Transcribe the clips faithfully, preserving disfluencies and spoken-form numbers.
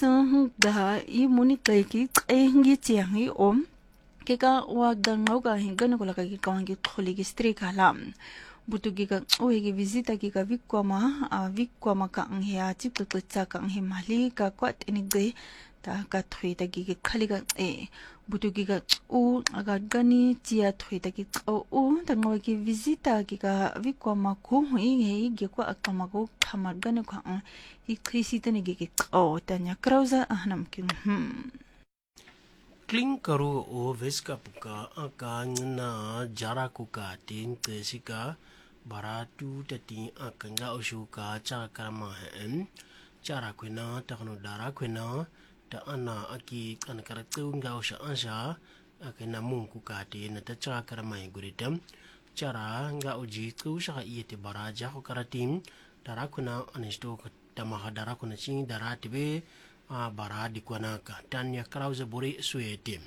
da i muni kai ki ngi chiang i om ke ka wa dang ngau ka hin kan ko la ka ki ka ngi kholi ki stri ka lam butu ki ka o ki visita ki ka vikwa ma a vikwa ma ka ang ya chi tu tu cha ka ang hi mali ka kwat ini ge ta ka thui ta ki ki khali ka e butu ki ka u aga gani chia thui ta ki o u ta ngau ki visita ki ka vikwa ma ko hi he ge kwa akama ko thamar gan ko ang i krisi ta ni ge ki o ta nya krauza ahnam ki hm Kling karu o veska puka aka ngina jara kuka ting tesika baratu tati aka nga oshuka cha karama hen jara kwena takno dara kwena ta ana aki kan karaktu nga osha ansha aka na mung kuka te na ta cha karama guridam jara nga oji ku sha iete baraja ko karatim dara kwena anisto tamaha dara kwena ching dara tibe a bara di kwanaka Tanya Krause bori suetim.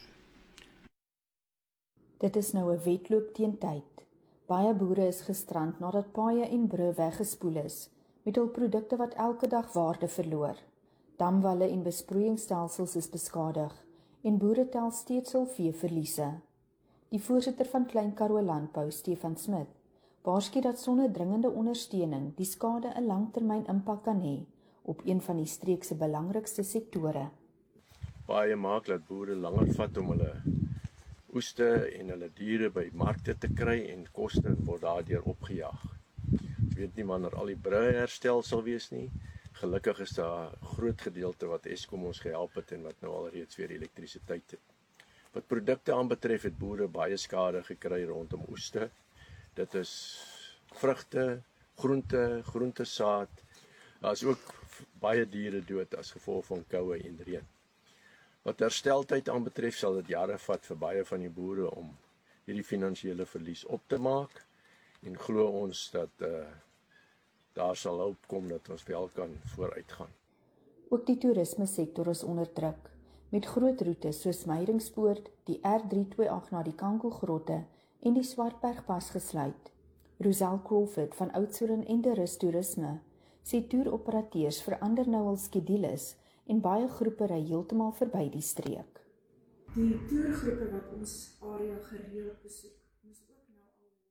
Dit is nou 'n wedloop teen tyd. Baie boere is gestrand nadat paaie en brûe weggespoel is met hul produkte wat elke dag waarde verloor. Damwalle en besproeiingsstelsels is beskadig en boere tel steeds hul veeverliese. Die voorsitter van Klein Karoo Landbou, Stefan Smit, waarsku dat sonder dringende ondersteuning die skade 'n langtermyn impak kan hê op een van die streek se belangrikste sektore. Baie maak dat boere langer vat om hulle oeste en hulle diere by markte te kry en koste word daardeur opgejaag. Ek weet nie wanneer al die brûe herstel sal wees nie. Gelukkig is daar 'n groot gedeelte wat Eskom ons gehelp het en wat nou al reeds weer elektrisiteit het. Wat produkte aanbetref het boere baie skade gekry rondom oeste. Dit is vrugte, groente, groentesaad. Daar is ook baie diere dood as gevolg van koue en reën. Wat hersteltyd aanbetref sal dit jare vat vir baie van die boere om hierdie finansiële verlies op te maak en glo ons dat uh, daar sal hulp kom dat ons wel kan vooruitgaan. Ook die toerisme sektor is onder druk met groot roetes soos Meyringspoort, die R drie twee agt na die Kanko-grotte en die Swartbergpas gesluit. Rosal Crawford van Oudtshoorn en Derus Toerisme sê toeroperateurs verander nou al skedules en baie groepe ry heeltemal verby die streek. Die toergroepe wat ons area gereeld besoek, moes ook nou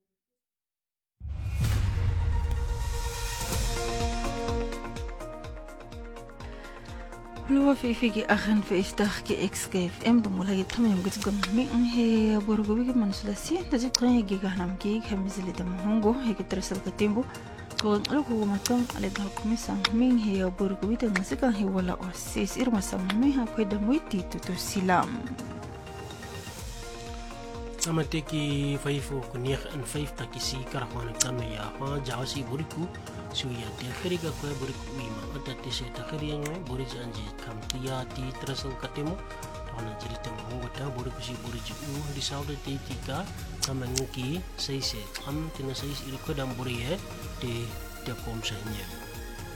al Lua fifiki akhan festak ki xkf em bumula ki thamem gits gam mi he borgo bi man sulasi taji khay gi gahnam ki khamizili dam hongo he ki trasal ka tembo ko alo ko matam ale dal kumisa min he borgo bi tan sika he wala osis irma sam mi ha ko da moiti to silam Samateki faifu kunih an faif takisi karakwan kami ya ha jawasi buriku suya te khiriga ko buriku ima ata tise takhiriang buri janji kam tia ti trasal katemo tona jiri temo ngota buriku si buriju di saude te tika kamangi ki seise am tina sais iriko dam buri e te te pom sahnya